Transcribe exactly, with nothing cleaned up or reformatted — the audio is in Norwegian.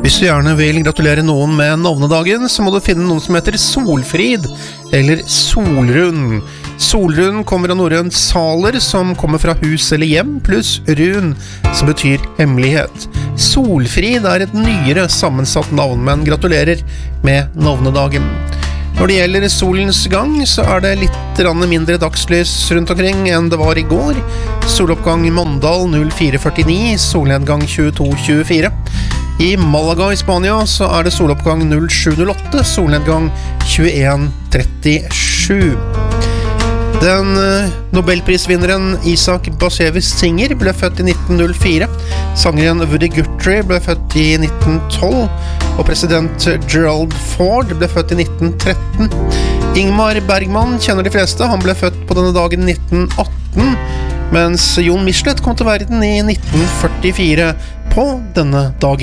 Hvis du gjerne vil gratulere noen med navnedagen, så må du finne noen som heter Solfrid, eller Solrun. Solrun kommer av norrønt saler, som kommer fra hus eller hjem, pluss run, som betyr hemmelighet. Solfrid er et nyere sammensatt navn, men gratulerer med navnedagen. Når det gjelder solens gang, så er det litt mindre dagslys rundt omkring enn det var i går. Soloppgang i Mandal null fire førtini, solnedgang tjueto tjuefire. I Malaga i Spania så er det soloppgang null sju null åtte, solnedgang tjueen trettisju. Den Nobelprisvinneren Isaac Bashevis Singer ble født i nitten null fire. Sangeren Woody Guthrie ble født i nitten tolv, og president Gerald Ford ble født i nitten tretten. Ingmar Bergman kjenner de fleste, han ble født på denne dagen i nitten atten, mens Jon Michelet kom til verden i nitten førtifire på denne dagen.